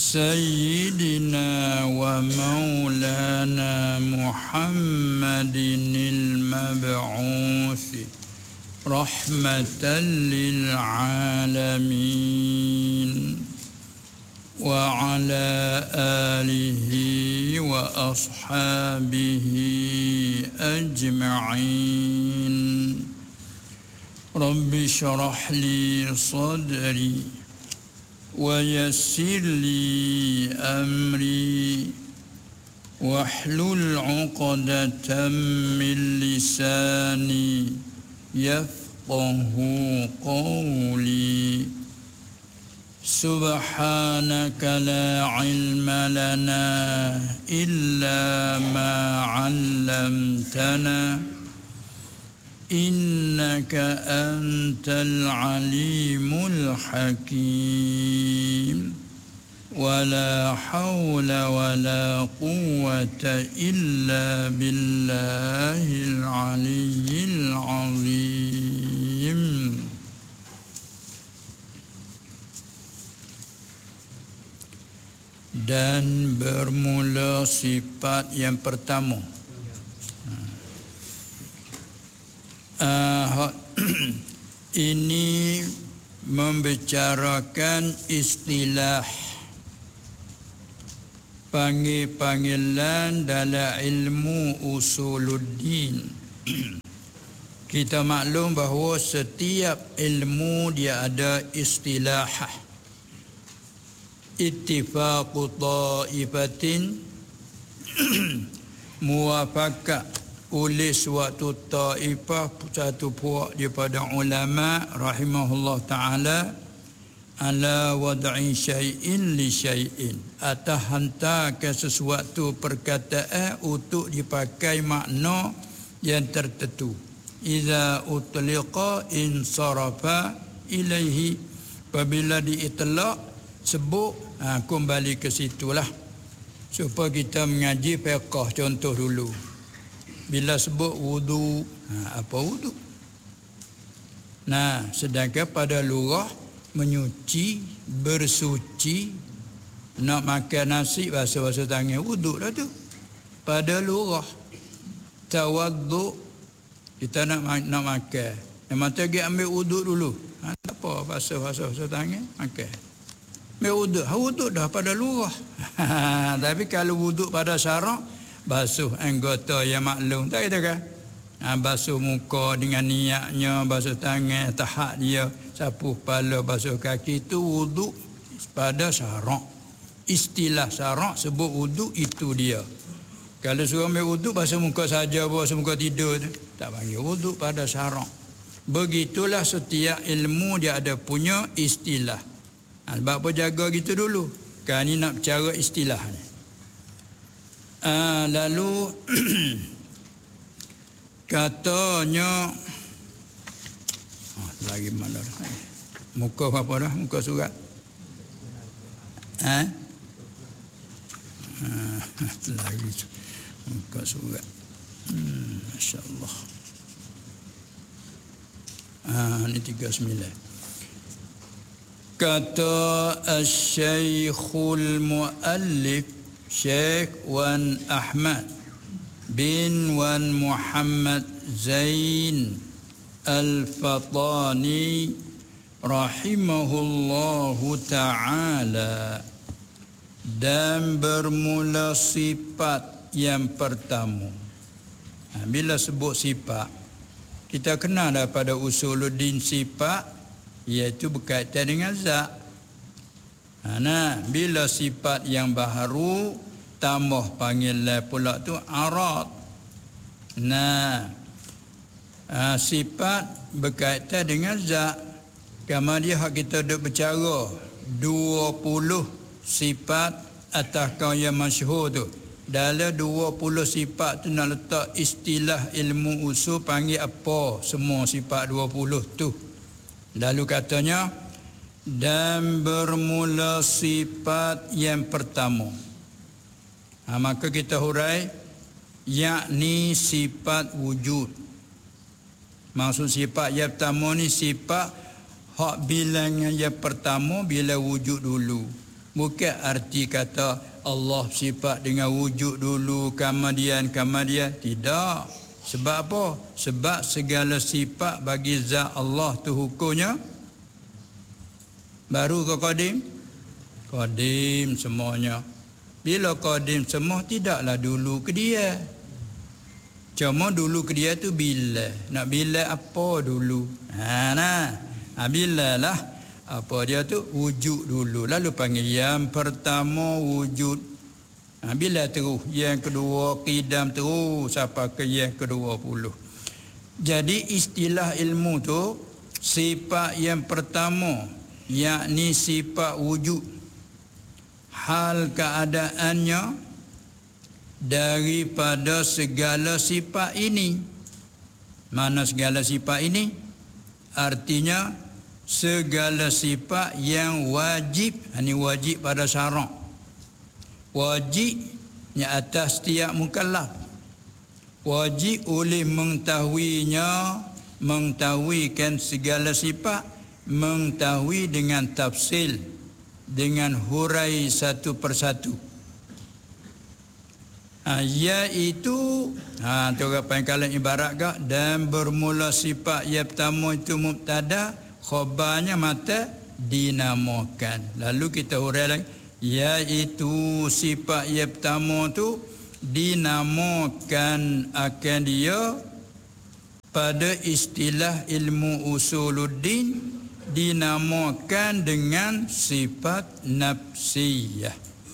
سيدنا ومولانا محمد المبعوث رحمة للعالمين وعلى آله وأصحابه أجمعين رب اشرح لي صدري ويسر لي أمري واحلل عقدة من لساني يفقه قولي سبحانك لا علم لنا إلا ما علمتنا إنك أنت العليم الحكيم ولا حول ولا قوة إلا بالله العلي العظيم. Dan bermula sifat yang pertama. Ini membicarakan istilah panggilan dalam ilmu usuluddin. Kita maklum bahawa setiap ilmu dia ada istilah. Ittifaqu ta'ifatin muwafaqah oleh suatu ta'ifah, satu puak daripada ulama rahimahullah ta'ala ala wad'i syai'in li syai'in, atas hantarkan sesuatu perkataan untuk dipakai makna yang tertentu. Iza utliqa insarafa ilaihi, apabila diitlaq sebut kembali ke situlah. Supaya kita mengaji fiqh contoh dulu. Bila sebut wudu, apa wudu? Nah, sedangkan pada lugah menyuci, bersuci, nak makan nasi basuh-basuh tangan, wudu dah tu. Pada lugah tawaddu, kita nak makan, yang mata pergi ambil wudu dulu. Tak apa, basuh-basuh tangan, makan. Ambil wudu, wudu dah pada lugah. Tapi kalau wudu pada syarak, basuh anggota yang maklum, tak kita kan? Basuh muka dengan niatnya, basuh tangan, tahap dia, sapu kepala, basuh kaki, itu wudu pada syarak. Istilah syarak sebut wudu itu dia. Kalau suruh ambil wudu basuh muka saja, basuh muka tidur, tak panggil wudu pada syarak. Begitulah setiap ilmu dia ada punya istilah. Sebab apa jaga gitu dulu? Kan ni nak bicara istilah ni. Lalu katanya lagi mana dah? Muka apa dah? Muka surat. Lagi muka surat. Masya-Allah. Ini 39. Kata Asy-Syekhul Muallif Syekh Wan Ahmad bin Wan Muhammad Zain Al-Fatani rahimahullahu ta'ala, dan bermula sifat yang pertama. Bila sebut sifat, kita kenal daripada usuluddin sifat, iaitu berkaitan dengan zat. Nah, bila sifat yang baharu tambah panggilan pula tu arad. Nah, sifat berkaitan dengan zat. Kama dia hak kita duk bercara 20 sifat atas kau yang masyhur tu. Dalam 20 sifat tu nak letak istilah ilmu usul panggil apa semua sifat 20 tu. Lalu katanya, dan bermula sifat yang pertama. Maka kita hurai, yakni sifat wujud. Maksud sifat yang pertama ni sifat hak bilangan yang pertama bila wujud dulu. Bukan arti kata Allah sifat dengan wujud dulu, kemudian. Tidak. Sebab apa? Sebab segala sifat bagi zat Allah tu hukumnya baru ke qadim? Qadim semuanya. Bila qadim semua, tidaklah dulu ke dia. Cuma dulu ke dia tu bila. Nak bila apa dulu? Bila lah. Apa dia tu? Wujud dulu. Lalu panggil yang pertama wujud. Bila terus. Yang kedua qidam terus. Sampai ke yang ke-20. Jadi istilah ilmu tu, sifat yang pertama, yakni sifat wujud. Hal keadaannya daripada segala sifat ini. Mana segala sifat ini? Artinya segala sifat yang wajib. Ini wajib pada syarak. Wajibnya atas setiap mukallaf. Wajib oleh mengetahuinya, mengetahuikan segala sifat, mengetahui dengan tafsil, dengan hurai satu persatu. Iaitu tu apa yang kalian ibarat gak, dan bermula sifat yang pertama itu mubtada, khabarnya mata dinamakan. Lalu kita hurai lagi, iaitu sifat yang pertama tu dinamakan akan dia pada istilah ilmu usuluddin dinamakan dengan sifat nafsiyah.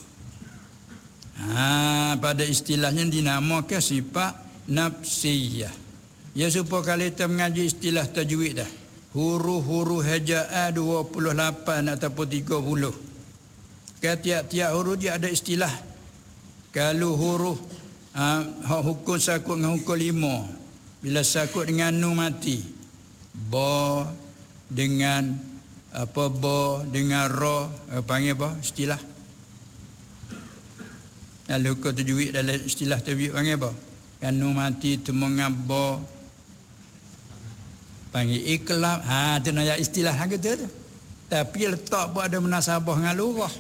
Pada istilahnya dinamakan sifat nafsiyah. Ya, supaya kali kita mengaji istilah tajwid dah. Huruf-huruf hejaan 28 ataupun 30. Tiap-tiap huruf dia ada istilah. Kalau huruf hukum sakut dengan hukum 5. Bila sakut dengan nun mati. Ba dengan ba dengan ra, panggil apa? Istilah. Lalu hukum tajwid dalam istilah tajwid panggil apa? Kan nun mati temu dengan ba, panggil iklab. Itu nak istilah gitu tu. Tapi letak pun ada munasabah dengan lurah.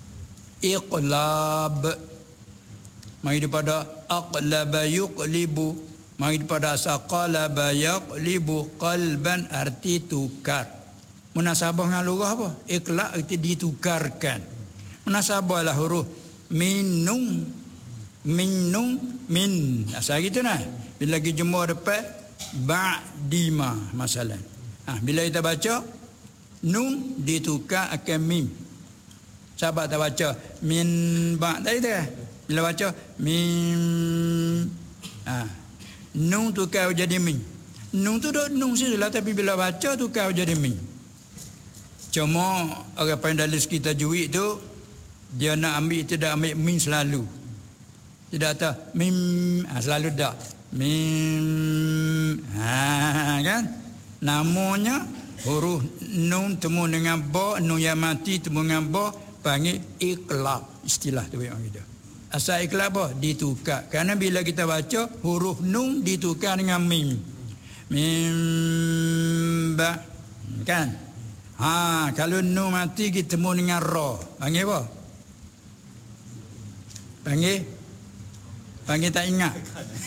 Iqlab. Mari daripada aqlaba yuqlibu. Mari daripada asaqalaba yaqlibu qalban, arti tukar. Munasabah dengan lurah apa? Iqlab arti ditukarkan. Munasabah lah huruf minung, min. Asal gitu nah. Bila lagi jemur depan ba'dima masalah. Bila kita baca nun ditukar akan mim. Sahabat tak baca min ba' tadi tu. Bila baca mim, nun tukar jadi mim. Nun tu dok nun sajalah, tapi bila baca tukar jadi mim. Cuma orang pandai kita tajwid tu dia nak ambil, tidak ambil mim selalu. Tidak tahu mim selalu tak. Mim kan? Namanya huruf nun temu dengan ba, nun yang mati temu dengan ba, panggil iqlab. Istilah tu yang kita. Asal iqlab apa? Ditukar. Karena bila kita baca huruf nun ditukar dengan mim. Mim ba. Kan? Kalau nun mati kita temu dengan ra. Panggil apa? Panggil tak ingat.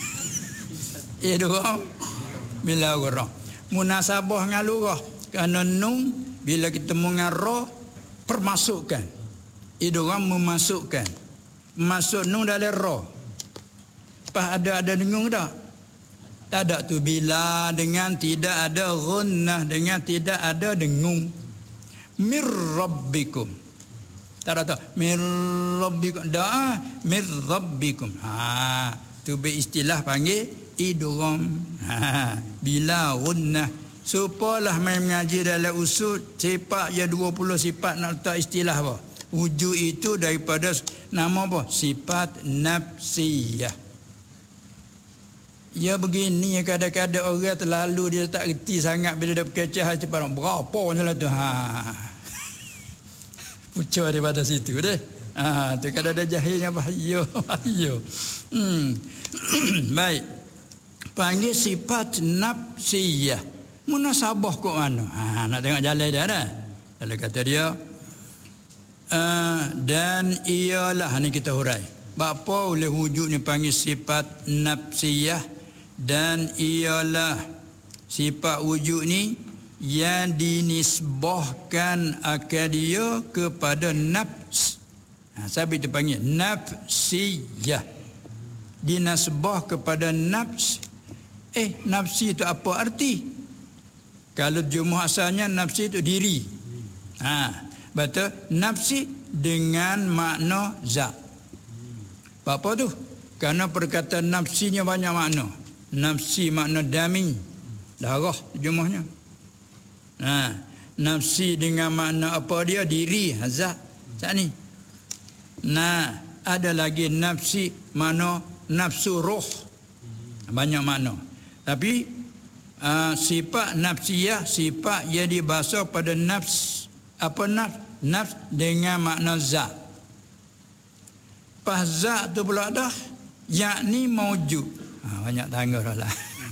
Idgham bila ra. Munasabah dengan lurah. Kerana nun bila kita temu dengan ra, permasukkan. Idgham memasukkan. Masuk nun dalam ra. Pas ada dengung tak? Tak ada tu. Bila dengan tidak ada ghunnah, dengan tidak ada dengung. Mir rabbikum. Tak ada tak? Mir rabbikum. Dah, mir rabbikum. Tu beristilah panggil idgham. Bila ghunnah. Supalah main mengaji dalam usul sifat yang 20 sifat nak letak istilah apa? Wujud itu daripada nama apa? Sifat nafsiyah. Ya begini kadang-kadang orang terlalu dia tak reti sangat bila dia berkecah cepat berapa macam tu. Pucuk daripada situ deh. Tu kadang ada jahilnya bahaya. Baik. Panggil sifat nafsiyah. Munasabah kok mana? Nak tengok jalan dia dah. Kalau kata dia Dan ialah ni kita hurai. Bapa oleh wujud ni panggil sifat nafsiyah, dan ialah sifat wujud ni yang dinisbahkan akal dia kepada nafs. Sebab itu panggil nafsiyah. Dinasbah kepada nafs. Nafsi itu apa arti? Kalau jumuh asalnya nafsi itu diri. Betul, nafsi dengan makna zat. Apa tu? Karena perkataan nafsinya banyak makna. Nafsi makna dami, darah jumuhnya. Nafsi dengan makna apa dia? Diri, zat. Zat ni. Ada lagi nafsi makna nafsu roh. Banyak makna. Tapi sifat nafsiyah, sifat yang dibahasa pada nafs. Apa nafs? Nafs dengan makna zat. Pas zat tu pula dah, yakni maujud. Banyak tangga dah lah.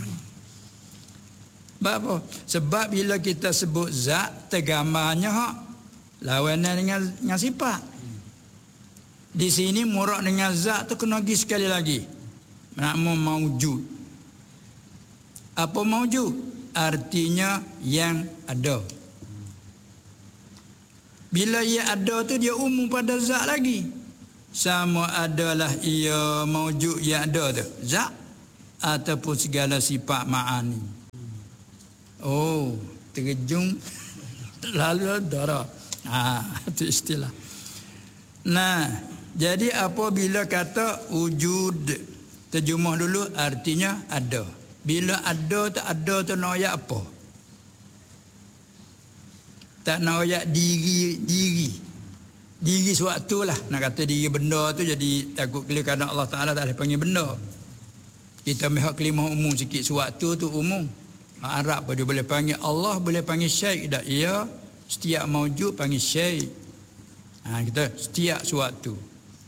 Apa? Sebab bila kita sebut zat, tergambarnya lawanan dengan sifat. Di sini murak dengan zat tu kena pergi sekali lagi. Makna maujud. Apa maujud? Artinya yang ada. Bila ia ada tu dia umum pada zat lagi. Sama adalah ia maujud yang ada tu, zat ataupun segala sifat ma'ani. Terjun lalu darah. Itu istilah. Jadi apabila kata wujud, terjemah dulu artinya ada. Bila ada tu nak ayat apa? Tak nak ayat diri. Diri suatu lah. Nak kata diri benda tu jadi takut kira kerana Allah Ta'ala tak boleh panggil benda. Kita mihak kelimah umum sikit. Suatu tu umum. Arab pun dia boleh panggil Allah, boleh panggil syai' tak? Ya, setiap maujud panggil syai'. Kita setiap suatu.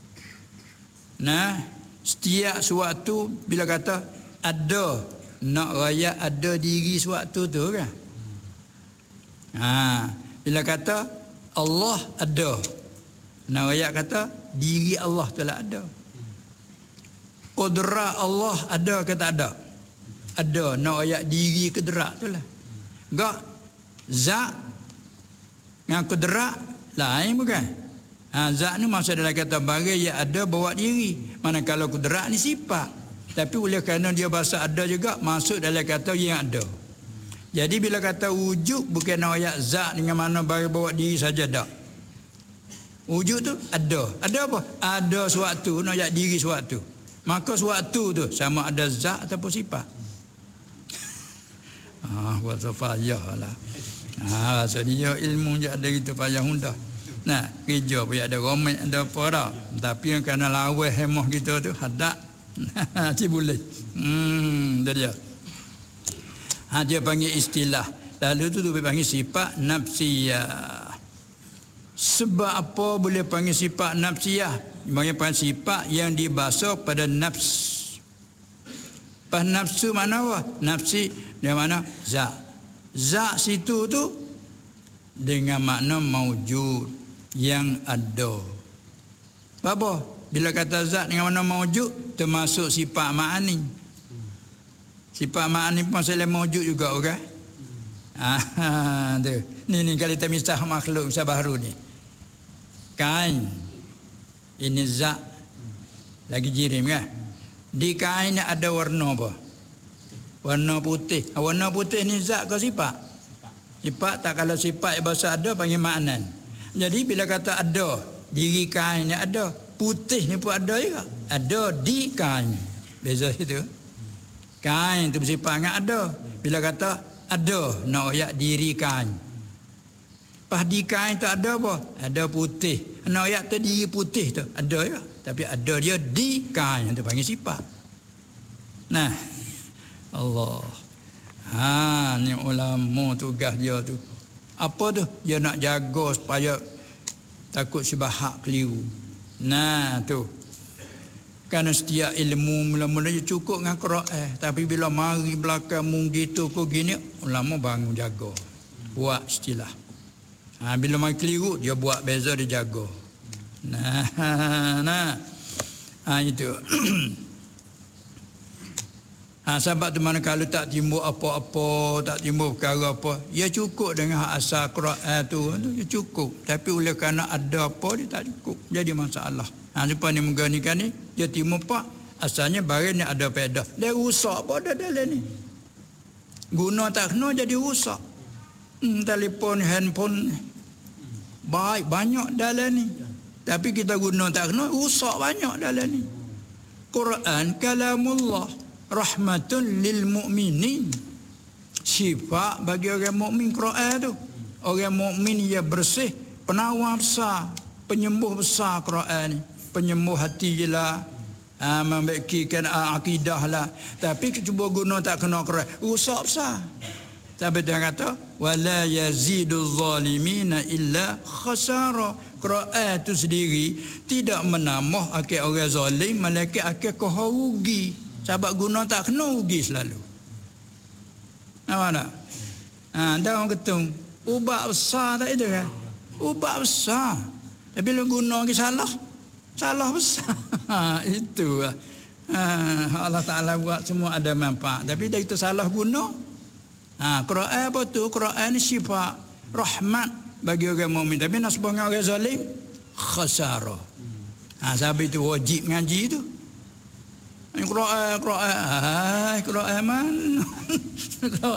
Setiap suatu bila kata ada, nak raya ada diri suatu tu kan? Bila kata Allah ada, nak raya kata diri Allah telah ada. Qudrat Allah ada ke tak ada? Ada. Nak raya diri kudrat tu lah. Enggak. Zat dengan kudrat lain bukan? Zat ni maksud dalam kata barang yang ada bawa diri. Manakala kudrat ni sifat. Tapi oleh kerana dia bahasa ada juga, masuk dalam kata yang ada. Jadi bila kata wujud, bukan nak ayat zat dengan mana barang bawa diri saja tak. Wujud tu ada. Ada apa? Ada suatu, nak ayat diri suatu. Maka suatu tu sama ada zat ataupun sifat. Kuasa payah lah. So dia ilmu je ada gitu payah mudah. Kerja pun ada romek, ada apa dah. Tapi kerana lawas hemah kita tu, hadak. Cik boleh. Itu dia. Dia panggil istilah. Lalu tu panggil sifat nafsiyah. Sebab apa boleh panggil sifat nafsiyah? Panggil sifat yang dibahasa pada nafs. Pas nafsu mana apa? Nafsi dia mana? Zat. Zat situ tu dengan makna maujud, yang ada. Apa? Bila kata zat dengan makna maujud, termasuk sifat ma'ani. Sifat ma'ani pun masalah maujud juga, okey? Tu. Ni kalau kita misah makhluk misah baru ni. Kain. Ini zat. Lagi jirim kan? Di kain ni ada warna apa? Warna putih. Warna putih ni zat ke sifat? Sifat tak, kalau sifat bahasa ada panggil maknan. Jadi bila kata ada, diri kain ni ada, putih ni pun ada juga. Ada di kain. Beza itu. Kain tu bersifat dengan ada. Bila kata ada, nak ayat diri kain. Pas di kain tu ada apa? Ada putih. Nak ayat tu diri putih tu ada ya. Tapi ada dia di kain, tu panggil sifat. Allah. Ni ulama tugas dia tu. Apa tu? Dia nak jaga supaya takut sebahak keliru. Tu. Kerana setiap ilmu mula-mula cukup dengan Quran. Tapi bila mari belakang mung gitu kok gini, ulama bangun jaga. Buat istilah. Bila mai keliru dia buat beza, dia jaga. Itu. Sebab tu mana kalau tak timbul apa-apa, tak timbul perkara apa, ya cukup dengan hak asal Quran tu, ya cukup. Tapi oleh kerana ada apa, dia tak cukup. Jadi masalah. Supaya ni mengganikan ni, dia timbul pak, asalnya barang ni ada pedah. Dia rusak apa ada dalam ni. Guna tak kena jadi rusak. Telefon, handphone, baik, banyak dalam ni. Tapi kita guna tak kena, rusak banyak dalam ni. Quran, kalamullah. Rahmatun lil mu'minin. Sifat bagi orang mukmin Quran tu. Orang mukmin ia bersih, penawar besar, penyembuh besar Quran ni. Penyembuh hati je lah. Membaikkan akidah lah. Tapi cuba guna tak kena Quran, rusak besar. Tapi dia kata wala yazidul zalimina illa khasara. Quran tu sendiri tidak menambah akal orang zalim, melainkan akal kau rugi. Sebab guna tak kena rugi selalu. Nampak tak? Dah orang ketung. Ubat besar tak itu kan? Ubat besar. Tapi bila guna lagi salah. Salah besar. Itu lah. Allah Ta'ala buat semua ada manfaat. Tapi dah itu salah guna. Quran apa tu? Quran ni sifat rahmat bagi orang mukmin. Tapi nak sebut dengan orang zalim, khasara. Sebab itu wajib ngaji tu. Quran mana?